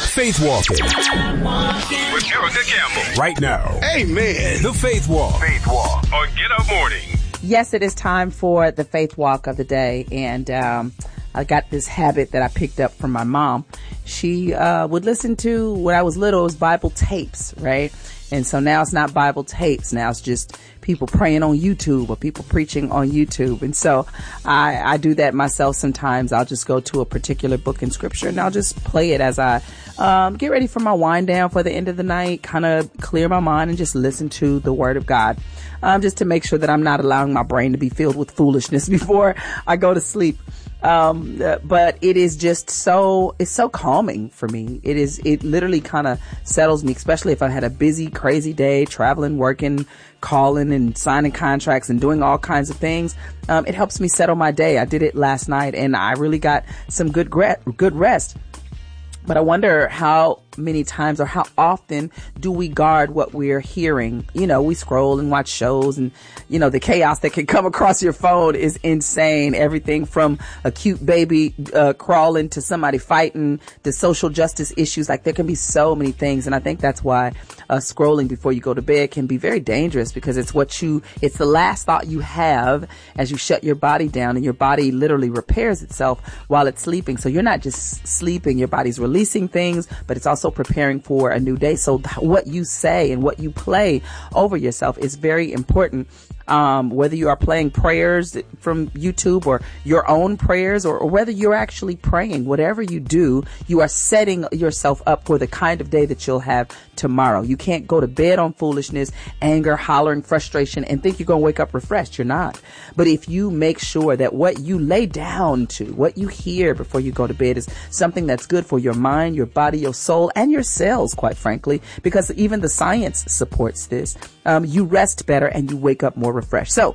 Faith Walking with Erica Campbell. Right now. Amen. The Faith Walk. Faith Walk on Get Up Morning. Yes, it is time for the Faith Walk of the day. And I got this habit that I picked up from my mom. She would listen to, when I was little, it was Bible tapes, right? And so now it's not Bible tapes. Now it's just people praying on YouTube or people preaching on YouTube. And so I do that myself sometimes. I'll just go to a particular book in scripture and I'll just play it as I get ready for my wind down for the end of the night, kind of clear my mind and just listen to the word of God, just to make sure that I'm not allowing my brain to be filled with foolishness before I go to sleep. But it is just it's so calming for me. It literally kind of settles me, especially if I had a busy, crazy day, traveling, working, calling and signing contracts and doing all kinds of things. It helps me settle my day. I did it last night and I really got some good rest. But I wonder how many times or how often do we guard what we're hearing? You know, we scroll and watch shows and, you know, the chaos that can come across your phone is insane. Everything from a cute baby crawling to somebody fighting to social justice issues. Like there can be so many things. And I think that's why scrolling before you go to bed can be very dangerous, because it's the last thought you have as you shut your body down, and your body literally repairs itself while it's sleeping. So you're not just sleeping, your body's releasing things, but it's also preparing for a new day. So what you say and what you play over yourself is very important. Whether you are playing prayers from YouTube or your own prayers, or whether you're actually praying, whatever you do, you are setting yourself up for the kind of day that you'll have tomorrow. You can't go to bed on foolishness, anger, hollering, frustration, and think you're going to wake up refreshed. You're not. But if you make sure that what you lay down to, what you hear before you go to bed, is something that's good for your mind, your body, your soul, and your cells, quite frankly, because even the science supports this, you rest better and you wake up more refreshed. So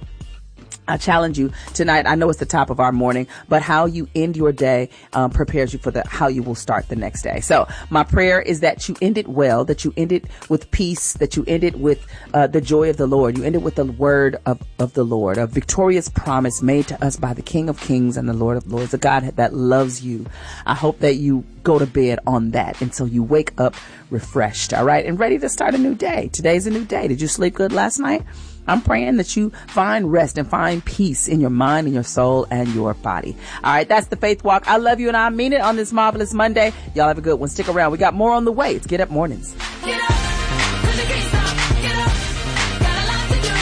I challenge you tonight. I know it's the top of our morning, but how you end your day prepares you for how you will start the next day. So my prayer is that you end it well, that you end it with peace, that you end it with the joy of the Lord. You end it with the word of the Lord, a victorious promise made to us by the King of Kings and the Lord of Lords, a God that loves you. I hope that you go to bed on that, and so you wake up refreshed, all right, and ready to start a new day. Today's a new day. Did you sleep good last night? I'm praying that you find rest and find peace in your mind and your soul and your body. All right, that's the Faith Walk. I love you and I mean it on this marvelous Monday. Y'all have a good one. Stick around. We got more on the way. It's Get Up Mornings. Get up, 'cause you can't stop. Get up, got a lot to do.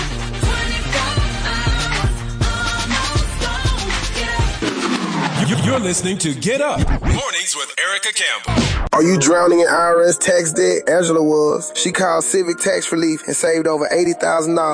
24 hours, almost gone. Get up. You're listening to Get Up Mornings with Erica Campbell. Are you drowning in IRS tax debt? Angela was. She called Civic Tax Relief and saved over $80,000.